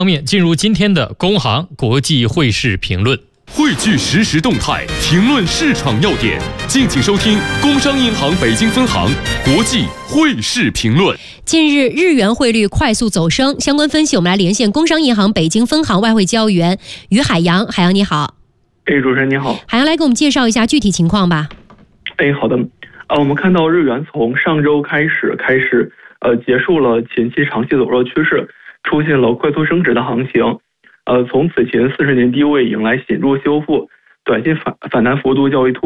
方面，进入今天的工行国际汇市评论， 汇聚实时动态，评论市场要点，敬请收听工商银行北京分行国际汇市评论。 近日，日元汇率快速走升，相关分析我们来连线工商银行北京分行外汇交易员于海洋。海洋你好。 主持人你好。 海洋来给我们介绍一下具体情况吧。 好的。我们看到日元从上周开始结束了前期长期走弱趋势，出现了快速升值的行情。从此前40年低位迎来显著修复，短线反弹幅度较为突